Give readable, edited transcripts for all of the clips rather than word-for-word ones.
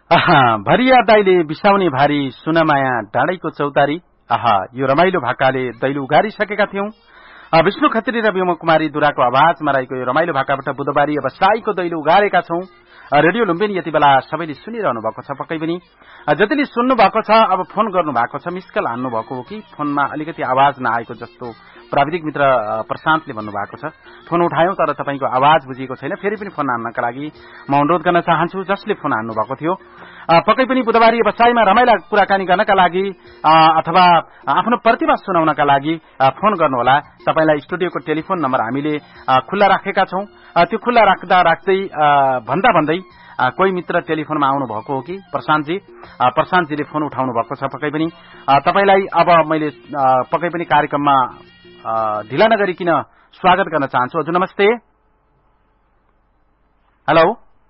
भरिया दाइले बिसाउने भारी सुनमाया डाँडैको चौतारी। यो रमाइलो भाकाले दैलो उगारिसकेका थियौं। विष्णु खत्री र व्योम कुमारी दुराको आवाजमा रहेको यो रमाइलो भाकाबाट बुधबारी अब साईको दैलो उगारेका छौं। रेडियो लुम्बिनी यति बेला सबैले सुनिरहनु भएको छ। पक्कै पनि जतिले सुन्नु भएको छ अब फोन गर्नु भएको छ, मिसकल हान्नु भएको हो कि फोनमा अलिकति आवाज नआएको जस्तो प्राविधिक मित्र प्रशान्तले भन्नु भएको छ। फोन उठायौं तर तपाईको आवाज बुझिएको छैन। फेरि पनि फोन हान्नका लागि म अनुरोध गर्न चाहन्छु जसले फोन हान्नु भएको थियो। पक्कै पनि बुधबारी बसाईमा रमाइला कुराकानी गर्नका लागि अथवा आफ्नो प्रतिभा सुनाउनका लागि फोन गर्नुहोला। तपाईलाई स्टुडियोको टेलिफोन नम्बर हामीले खुल्ला राखेका छौं। त्यो खुल्ला राख्दा राख्दै भन्दा भन्दै कोही मित्र टेलिफोनमा आउनु भएको हो कि प्रशान्तजीले फोन उठाउनु भएको छ। पक्कै पनि तपाईलाई अब मैले पक्कै पनि कार्यक्रममा ढिला नगरिकन स्वागत गर्न चाहन्छु। हजुर नमस्ते। हेलो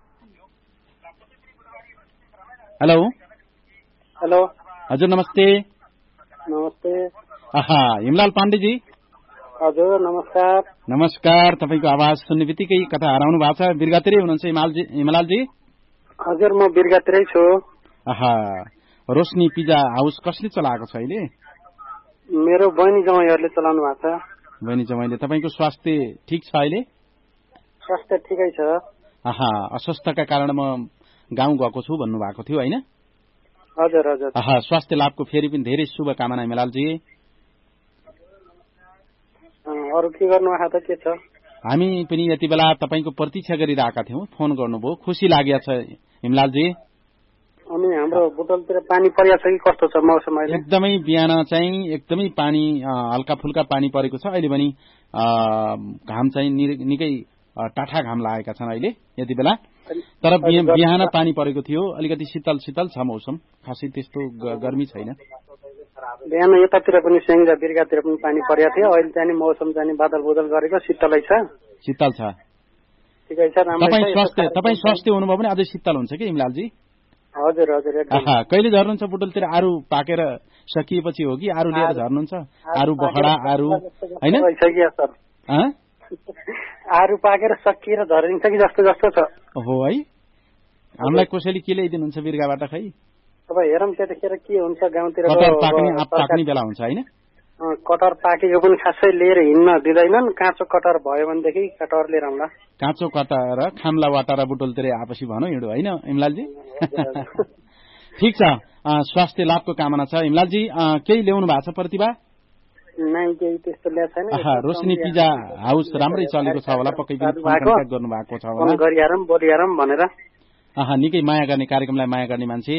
हेलो हेलो हजुर नमस्ते। नमस्ते। हिमलाल पाण्डेजी। हजुर नमस्कार। नमस्कार। तपाईको आवाज सुन्ने बित्तिकै कता हराउनु भएको छ? बिरगातिरै हुनुहुन्छ हिमलालजी? हजुर म बिरगातिरै छु। रोशनी पिज्जा हाउस कसले चलाएको छ अहिले? मेरो बहिनी जमाईहरूले चलाउनु भएको छ। बहिनी जमाईले। तपाईको स्वास्थ्य ठिक छ अहिले? स्वास्थ्य ठिकै छ। अस्वस्थका कारण म गाउँ गएको छु भन्नु भएको थियो हैन? हजुर हजुर। स्वास्थ्य लाभको फेरि पनि धेरै शुभकामना हिमलालजी। अरु के गर्नु आँखा त के छ? हामी पनि यति बेला तपाईको प्रतीक्षा गरिरहेका थियौं। फोन गर्नुभयो, खुसी लागेको छ हिमलालजी। अनि हाम्रो बोतलतिर पानी परिया छ कि कस्तो छ मौसम अहिले? एकदमै बिहान चाहिँ एकदमै पानी हल्का फुल्का पानी परेको छ। अहिले पनि घाम चाहिँ निकै टाठा घाम लागेका छन् अहिले यति बेला। तर बिहान पानी परेको थियो। अलिकति शीतल शीतल छ मौसम, खासै त्यस्तो गर्मी छैन। बिहान यतातिर पनि स्याङ्जा बिर्गातिर पनि पानी परिया थियो। अहिले चाहिँ मौसम चाहिँ बादल बोदल गरेको शीतलै छ। शीतल छ। ठिकै छ। तपाईँ स्वास्थ्य हुनुभयो भने अझै शीतल हुन्छ कि हिमलालजी? हजुर हजुर एकदम। कहिले झर्नुहुन्छ बुटलतिर? आरु पाकेर सकिएपछि हो कि आरु लिएर झर्नुहुन्छ? आरु बखडा आरु हैन? आरु पाकेर सकिएर झरिन्छ कि जस्तो जस्तो छ। हो है। हामीलाई कसैले के ल्याइदिनुहुन्छ बिर्गाबाट खै? अब हेरौँ त्यतिखेर के हुन्छ। गाउँतिर कटर पाक्ने बेला हुन्छ हैन? कटर पाकेको पनि खासै लिएर हिँड्न दिँदैनन्। काँचो कटर भयो भनेदेखि कटर लिएर आउँला। काँचो कटर खाम्ला वाटारा बुटोलतिर आपसी भनौँ हिँडो होइन हिमलालजी? ठिक छ। स्वास्थ्य लाभको कामना छ हिमलालजी। केही ल्याउनु भएको छ प्रतिभा? नै केही त्यस्तो ल्याएको छैन। रोशनी पिज्जा हाउस राम्रै चलेको छ होला। पक्कै पनि कन्ट्याक्ट गर्नु भएको छ होला। गरिहारौँ बोलिहारौँ भनेर। निकै माया गर्ने, कार्यक्रमलाई माया गर्ने मान्छे।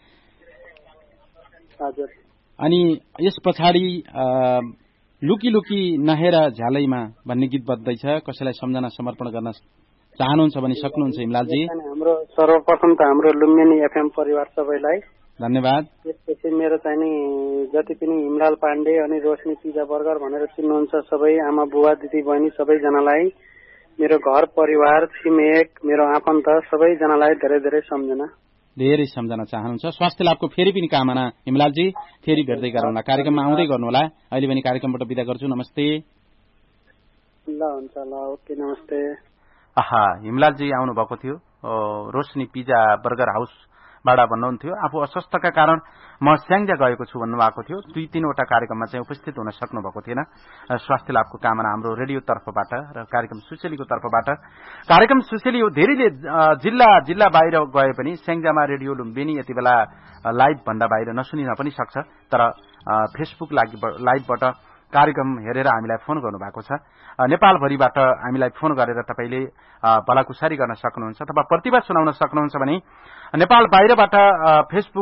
हजुर। अनि यस पछाडि लुकी लुकी नहेर झ्यालैमा भन्ने गीत बज्दैछ। कसैलाई सम्झना समर्पण गर्न चाहनुहुन्छ भने सक्नुहुन्छ हिमलालजी। हाम्रो सर्वप्रथम त हाम्रो लुम्बिनी एफएम परिवार सबैलाई धन्यवाद। त्यसपछि मेरो चाहिँ नि जति पनि हिमलाल पाण्डे अनि रोशनी पिज्जा बर्गर भनेर चिन्नुहुन्छ सबै आमा बुवा दिदी बहिनी सबैजनालाई, मेरो घर परिवार छिमेक मेरो आफन्त सबैजनालाई धेरै धेरै सम्झना चाहनुहुन्छ। स्वास्थ्य लाभको फेरि पनि कामना हिमलालजी। फेरि भेट्दै गरौँला। कार्यक्रममा आउँदै गर्नुहोला। अहिले पनि कार्यक्रमबाट बिदा गर्छु। नमस्ते। ल हुन्छ ल ओके नमस्ते। हिमलालजी आउनु भएको थियो। रोशनी पिज्जा बर्गर हाउसबाट भन्नुहुन्थ्यो आफू अस्वस्थका कारण म स्याङ्जा गएको छु भन्नुभएको थियो। 2-3वटा कार्यक्रममा चाहिँ उपस्थित हुन सक्नु भएको थिएन। स्वास्थ्य लाभको कामना हाम्रो रेडियो तर्फबाट र कार्यक्रम सुसेलीको तर्फबाट। कार्यक्रम सुसेली हो। धेरैले जिल्ला बाहिर गए पनि स्याङ्जामा रेडियो लुम्बिनी यति बेला लाइभ भन्दा बाहिर नसुनिन पनि सक्छ। तर फेसबुक लाइभबाट कार्यक्रम हेरेर हामीलाई फोन गर्नुभएको छ। नेपालभरिबाट हामीलाई फोन गरेर तपाईले भलाकुसारी गर्न सक्नुहुन्छ अथवा प्रतिभा सुनाउन सक्नुहुन्छ भने नेपाल बाहिरबाट फेसबुक